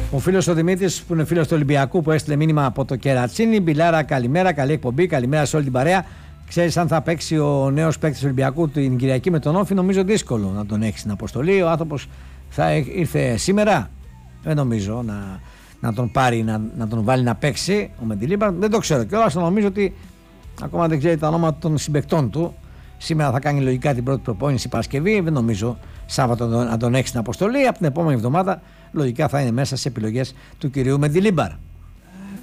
Ο φίλος ο Δημήτρης, που είναι φίλος του Ολυμπιακού, που έστειλε μήνυμα από το Κερατσίνι. Μπιλάρα, καλημέρα, καλή εκπομπή, καλημέρα σε όλη την παρέα. Ξέρεις αν θα παίξει ο νέος παίκτης του Ολυμπιακού την Κυριακή με τον Όφη? Νομίζω δύσκολο να τον έχει στην αποστολή. Ο άνθρωπος θα ήρθε σήμερα. Δεν νομίζω να τον πάρει, να τον βάλει να παίξει ο Μεντιλίμπαρ. Δεν το ξέρω κιόλας. Νομίζω ότι ακόμα δεν ξέρει τα ονόματα των συμπαικτών του. Σήμερα θα κάνει λογικά την πρώτη προπόνηση Παρασκευή. Δεν νομίζω Σάββατο να τον έχει στην αποστολή. Από την επόμενη εβδομάδα λογικά θα είναι μέσα σε επιλογές του κυρίου Μεντιλίμπαρ.